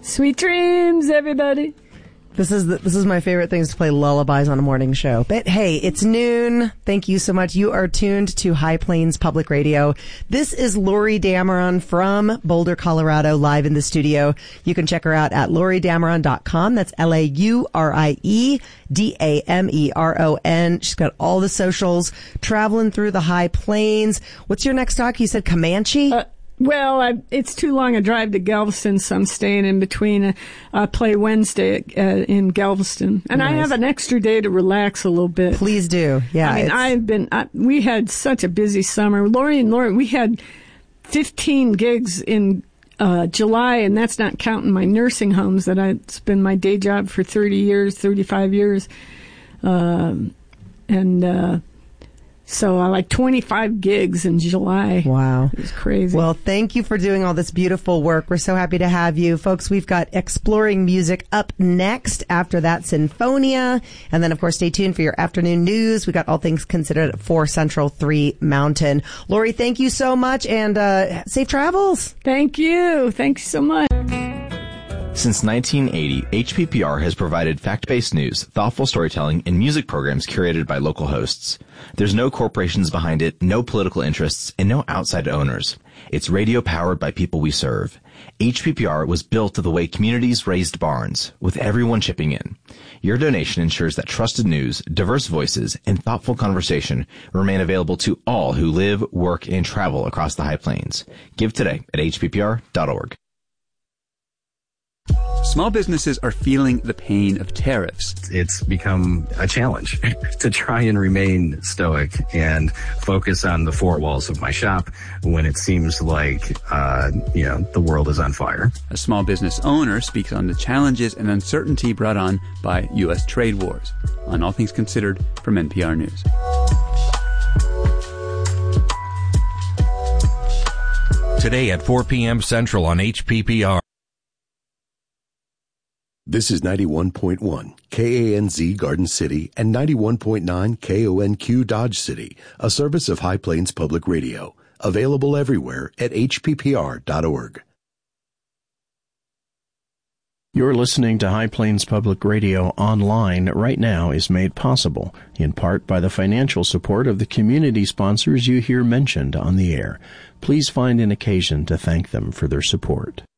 Sweet dreams, everybody. This is my favorite things to play lullabies on a morning show. But hey, it's noon. Thank you so much. You are tuned to High Plains Public Radio. This is Lori Dameron from Boulder, Colorado, live in the studio. You can check her out at LoriDameron.com. That's LauriDameron. She's got all the socials, traveling through the High Plains. What's your next talk? You said Comanche? It's too long a drive to Galveston, so I'm staying in between. I play Wednesday in Galveston. And nice. I have an extra day to relax a little bit. Please do. Yeah. I mean, we had such a busy summer. Lori and Lauren, we had 15 gigs in July, and that's not counting my nursing homes that it's been my day job for 35 years. So I like 25 gigs in July. Wow. It was crazy. Well, thank you for doing all this beautiful work. We're so happy to have you. Folks, we've got Exploring Music up next. After that, Sinfonia. And then, of course, stay tuned for your afternoon news. We got All Things Considered at 4 Central, 3 Mountain. Lori, thank you so much, and safe travels. Thank you. Thanks so much. Since 1980, HPPR has provided fact-based news, thoughtful storytelling, and music programs curated by local hosts. There's no corporations behind it, no political interests, and no outside owners. It's radio powered by people we serve. HPPR was built the way communities raised barns, with everyone chipping in. Your donation ensures that trusted news, diverse voices, and thoughtful conversation remain available to all who live, work, and travel across the High Plains. Give today at hppr.org. Small businesses are feeling the pain of tariffs. It's become a challenge to try and remain stoic and focus on the four walls of my shop when it seems like, the world is on fire. A small business owner speaks on the challenges and uncertainty brought on by U.S. trade wars. On All Things Considered from NPR News. Today at 4 p.m. Central on HPPR. This is 91.1 KANZ Garden City and 91.9 KONQ Dodge City, a service of High Plains Public Radio. Available everywhere at hppr.org. You're listening to High Plains Public Radio online right now is made possible, in part by the financial support of the community sponsors you hear mentioned on the air. Please find an occasion to thank them for their support.